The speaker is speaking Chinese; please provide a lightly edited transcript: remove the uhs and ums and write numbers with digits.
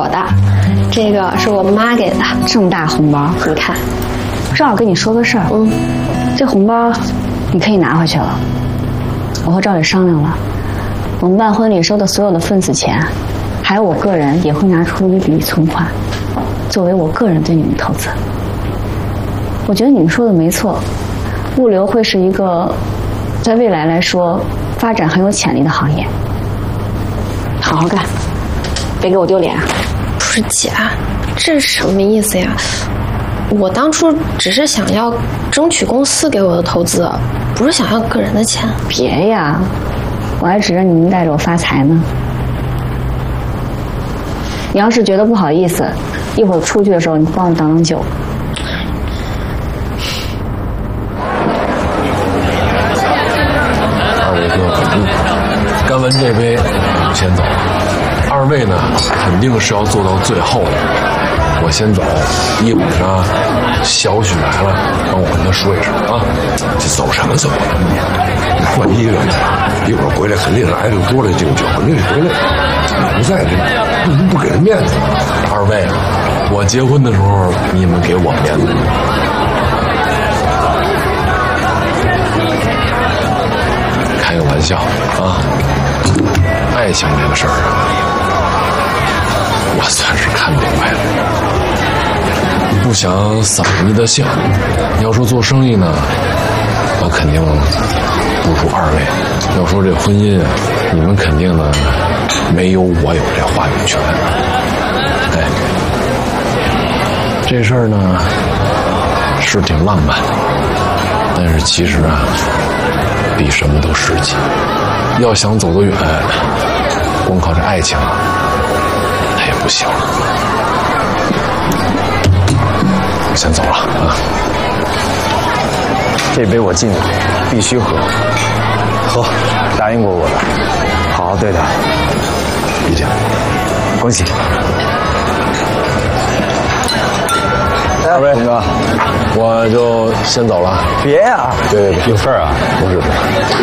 我的，这个是我妈给的， 这么大红包， 你看。 正好跟你说个事儿，这红包你可以拿回去了。我和赵磊商量了，我们办婚礼收的所有的份子钱，还有我个人也会拿出一笔存款，作为我个人对你们投资。我觉得你们说的没错，物流会是一个在未来来说发展很有潜力的行业。好好干，别给我丢脸啊！ 不是姐，这是什么意思呀？我当初只是想要争取公司给我的投资，不是想要个人的钱。 别呀，我还指着你们带着我发财呢。你要是觉得不好意思，一会儿出去的时候你帮我挡挡酒。 二位哥，干完这杯我先走。二位呢，肯定是要做到最后的。我先走，一会儿呢，小许来了，帮我跟他说一声啊。 这走什么走啊？换衣裳，一会儿回来肯定是挨着说来敬酒，肯定是回来。你不在这，不给人面子。 二位，我结婚的时候你们给我面子。开个玩笑啊，爱情这个事儿啊，我算是看明白了。不想扫你的兴，要说做生意呢，我肯定不如二位。要说这婚姻啊，你们肯定呢没有我有这话语权。哎，这事儿呢是挺浪漫，但是其实啊，比什么都实际。要想走得远，光靠这爱情啊，那也不行。我先走了啊！ 这杯我敬你，必须喝。喝，答应过我的，好好对待。 理解。 恭喜。二位，哥， 我就先走了。 别呀！ 对， 有事啊？ 不是。